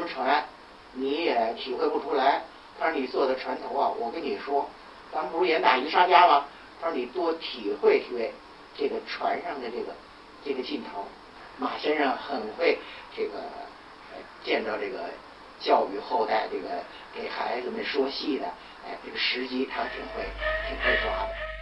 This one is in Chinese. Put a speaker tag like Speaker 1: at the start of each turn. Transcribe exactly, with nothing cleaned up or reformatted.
Speaker 1: 么船，你也体会不出来。他说你坐在船头啊，我跟你说，咱们不是演打渔杀家吗？他说你多体会体会这个船上的这个这个劲头。马先生很会这个呃见到这个教育后代，这个给孩子们说戏的，哎，这个时机他挺会挺会抓的。